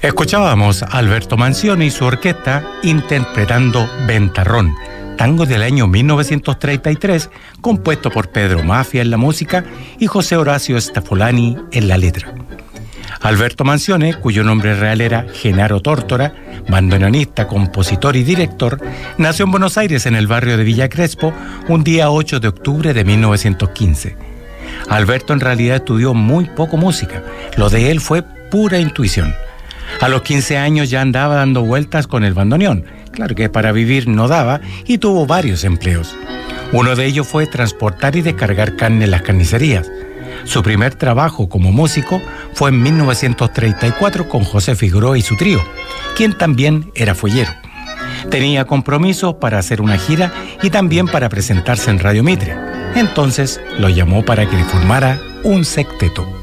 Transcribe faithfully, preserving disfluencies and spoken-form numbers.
Escuchábamos a Alberto Manzioni y su orquesta interpretando Ventarrón, tango del año mil novecientos treinta y tres, compuesto por Pedro Mafia en la música y José Horacio Stafolani en la letra. Alberto Manzioni, cuyo nombre real era Genaro Tórtora, bandoneonista, compositor y director, nació en Buenos Aires, en el barrio de Villa Crespo, un día ocho de octubre de mil novecientos quince. Alberto en realidad estudió muy poco música, lo de él fue pura intuición. A los quince años ya andaba dando vueltas con el bandoneón, claro que para vivir no daba, y tuvo varios empleos. Uno de ellos fue transportar y descargar carne en las carnicerías. Su primer trabajo como músico fue en mil novecientos treinta y cuatro con José Figueroa y su trío, quien también era fuellero. Tenía compromisos para hacer una gira y también para presentarse en Radio Mitre. Entonces lo llamó para que le formara un sexteto.